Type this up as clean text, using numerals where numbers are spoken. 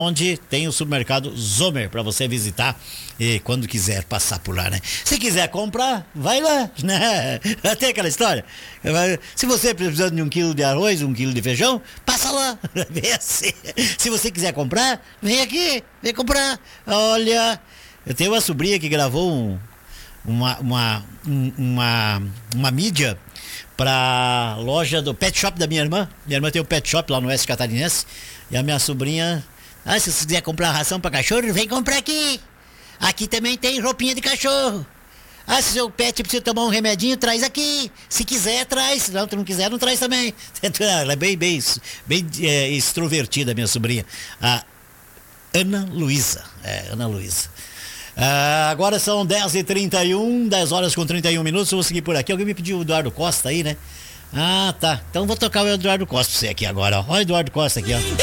onde tem o supermercado Zomer para você visitar e quando quiser passar por lá, né? Se quiser comprar, vai lá, né? Tem aquela história. Se você precisando de 1 quilo de arroz, 1 quilo de feijão, passa lá. Vem assim. Se você quiser comprar, vem aqui, vem comprar. Olha, eu tenho uma sobrinha que gravou uma mídia pra loja do pet shop da minha irmã. Minha irmã tem um pet shop lá no Oeste Catarinense. E a minha sobrinha... se você quiser comprar ração pra cachorro, vem comprar aqui. Aqui também tem roupinha de cachorro. Se seu pet precisa tomar um remedinho, traz aqui. Se quiser, traz. Se não quiser, não traz também. Ela é bem extrovertida, minha sobrinha. A Ana Luísa. Ana Luísa. Agora são 10h31, 10 horas com 31 minutos. Eu vou seguir por aqui. Alguém me pediu o Eduardo Costa aí, né? Tá. Então vou tocar o Eduardo Costa pra você aqui agora. Ó. Olha o Eduardo Costa aqui, ó.